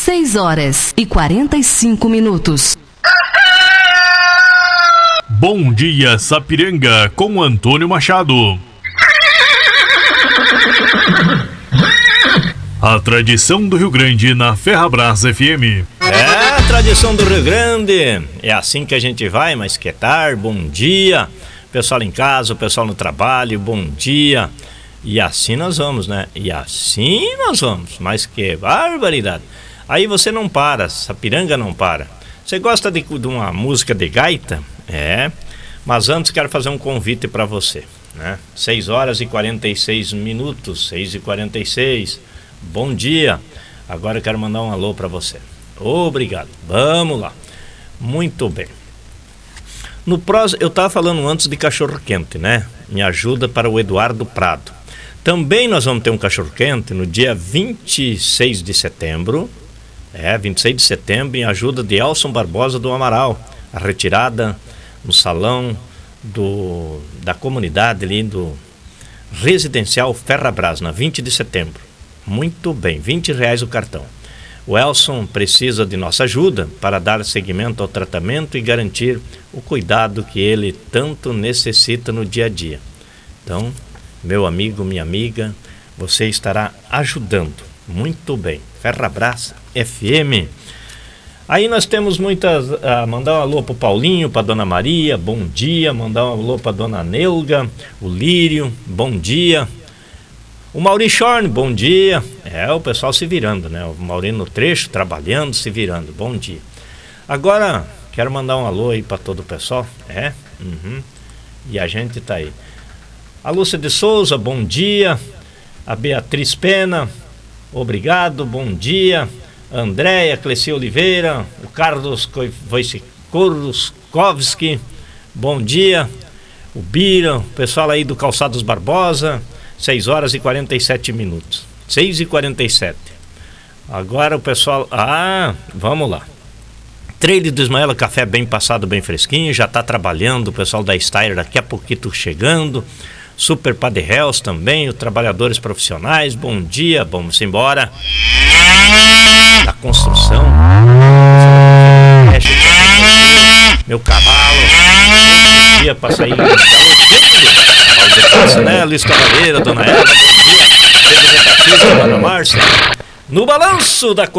6h45. Bom dia, Sapiranga, com Antônio Machado. A tradição do Rio Grande na Ferrabras FM. É, a tradição do Rio Grande. É assim que a gente vai, mas que tal? Bom dia. Pessoal em casa, o pessoal no trabalho, bom dia. E assim nós vamos, né? E assim nós vamos. Mas que barbaridade. Aí você não para, Sapiranga não para. Você gosta de uma música de gaita? É. Mas antes quero fazer um convite para você, né? 6h46, 6h46. Bom dia. Agora eu quero mandar um alô para você. Obrigado. Vamos lá. Muito bem. No próximo, eu estava falando antes de cachorro-quente, né? Me ajuda para o Eduardo Prado. Também nós vamos ter um cachorro-quente no dia 26 de setembro. 26 de setembro, em ajuda de Elson Barbosa do Amaral. A retirada no salão da comunidade ali do Residencial Ferrabras, na 20 de setembro. Muito bem, R$20 o cartão. O Elson precisa de nossa ajuda para dar seguimento ao tratamento e garantir o cuidado que ele tanto necessita no dia a dia. Então, meu amigo, minha amiga, você estará ajudando. Muito bem. Ferrabras FM. Aí nós temos muitas... mandar um alô pro Paulinho, pra Dona Maria, bom dia. Mandar um alô pra Dona Nelga, o Lírio, bom dia. O Mauri Schorn, bom dia. O pessoal se virando, né? O Mauri no trecho, trabalhando, se virando. Bom dia. Agora, quero mandar um alô aí para todo o pessoal. E a gente tá aí. A Lúcia de Souza, bom dia. A Beatriz Pena, obrigado, bom dia. A Andréia Cleci Oliveira, o Carlos Wojciechowski, bom dia. O Bira, o pessoal aí do Calçados Barbosa. 6h47. 6h47. Agora o pessoal... vamos lá. Trailer do Ismaela, café bem passado, bem fresquinho. Já está trabalhando. O pessoal da Steyr daqui a pouquinho chegando. Super Padre Hells também. Os trabalhadores profissionais. Bom dia, vamos embora. Da construção. Meu cavalo. Bom dia para sair. Né? Luiz Cavaleira, Dona Eva, bom dia. Pedro Recatista, Dona Márcia. No balanço da